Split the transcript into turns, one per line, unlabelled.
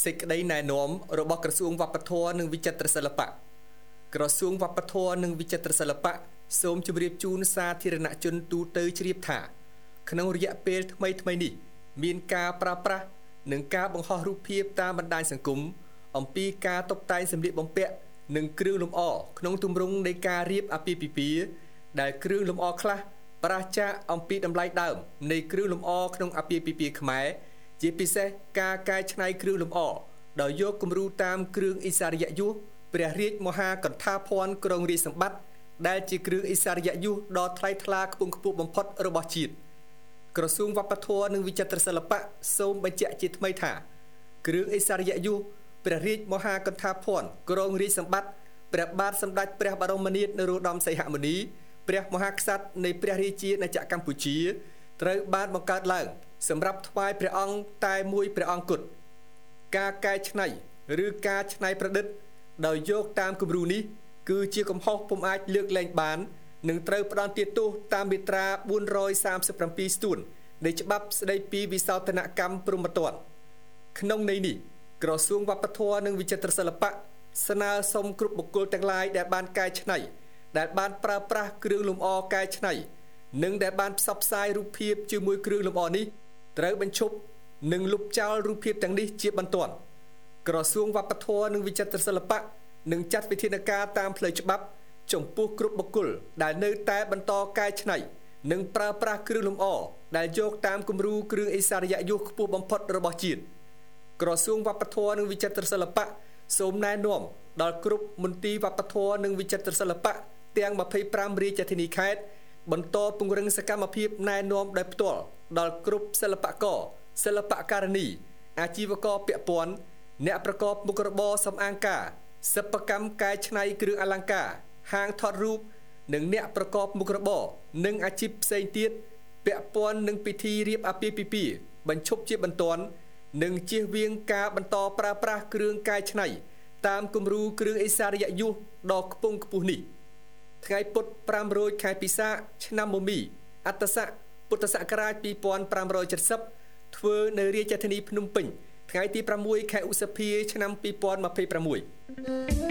សេចក្តីណែនាំរបស់ក្រសួងវប្បធម៌និងវិចិត្រសិល្បៈក្រសួងវប្បធម៌និងវិចិត្រសិល្បៈសូមជម្រាបជូនសាធារណជនទូទៅជ្រាបថាក្នុងរយៈពេលថ្មីនេះមានការប្រើប្រាស់និងការបង្ហោះរូបភាពតាមបណ្ដាញសង្គមអំពីការតុបតែងសម្លៀកបំពាក់និងគ្រឿងលម្អក្នុងទម្រង់នៃការរៀបអាពាហ៍ពិពាហ៍ដែលគ្រឿងលម្អខ្លះប្រាសចាកអំពីតម្លៃដើមនៃគ្រឿងលម្អក្នុងអាពាហ៍ពិពាហ៍ខ្មែរជាពិសេសការកែច្នៃគ្រឿងលម្អដោយយកគំរូតាមគ្រឿងឥស្សរិយយសព្រះរាជមហាកន្ថាភ័ណ្ឌក្រុងរាជសម្បត្តិដែលជាគ្រឿងឥស្សរិយយសដ៏ថ្លៃថ្លាខ្ពង់ខ្ពស់បំផុតរបស់ជាតិក្រសួងវប្បធម៌និងវិចិត្រសិល្បៈសូមបញ្ជាក់ជាថ្មីថាគ្រឿងឥស្សរិយយសព្រះរាជមហាកន្ថាភ័ណ្ឌក្រុងរាជសម្បត្តិព្រះបាទសម្ដេចព្រះបរមនាថនរោត្តមសីហមុនីព្រះមហាក្សត្រនៃព្រះរាជាណាចក្រកម្ពុជាត្រូវបានបង្កើតឡើងសម្រាប់ថ្វាយព្រះអង្គតែមួយព្រះអង្គគត់ការកែច្នៃឬការច្នៃប្រឌិតដោយយកតាមគំរូនេះគឺជាកំហុសពុំអាចលើកលែងបាននឹងត្រូវផ្ដន្ទាទោសតាមមាត្រា437ស្ទួននៃច្បាប់ស្តីពីវិសោធនកម្មព្រហ្មទណ្ឌក្នុងន័យនេះក្រសួងវប្បធម៌និងវិចិត្រសិល្បៈស្នើសុំគ្រប់បុគ្គលទាំងឡាយដែលបានកែច្នៃដែលបានប្រើប្រាស់គ្រឿងលម្អកែច្នៃនិងដែលបានផ្សព្វផ្សាយរូបភាពជាមួយគ្រឿងលម្អនេះត្រូវបញ្ឈប់និងលុបចោលរូបភាពទាំងនេះជាបន្ទាន់ក្រសួងវប្បធម៌និងវិចិត្រសិល្បៈនឹងចាត់វិធានការតាមផ្លូវច្បាប់ចំពោះគ្រប់បុគ្គលដែលនៅតែបន្តកែច្នៃនិងប្រើប្រាស់គ្រឿងលម្អដែលយកតាមគំរូគ្រឿងឥស្សរិយយសខ្ពស់បំផុតរបស់ជាតិក្រសួងវប្បធម៌និងវិចិត្រសិល្បៈសូមណែនាំដល់គ្រប់មន្ទីរវប្បធម៌និងវិចិត្រសិល្បៈទាំង25រាជធានីខេត្តបន្តពង្រឹងសកម្មភាពណែនាំដោយផ្ទាល់ដល់គ្រប់សិល្បករសិល្បការិនីអាជីវករពាក់ព័ន្ធអ្នកប្រកបមុខរបរសម្អាងការសិប្បកម្មកែច្នៃគ្រឿងអលង្ការហាងថតរូបនិងអ្នកប្រកបមុខរបរនិងអាជីពផ្សេងទៀតពាក់ព័ន្ធនឹងពិធីរៀបអាពាហ៍ពិពាហ៍បញ្ឈប់ជាបន្ទាន់និងជៀសវាងការបន្តប្រើប្រាស់គ្រឿងកែច្នៃតាមគំរូគ្រឿងឥស្សរិយយសដ៏ខ្ពង់ខ្ពស់នេះថ្ងៃពុធ500ខែពិសាខឆ្នាំមមីអត្តស័កពុទ្ធសករាជ2570ធ្វើនៅរាជធានីភ្នំពេញថ្ងៃទី6ខែឧសភាឆ្នាំ2026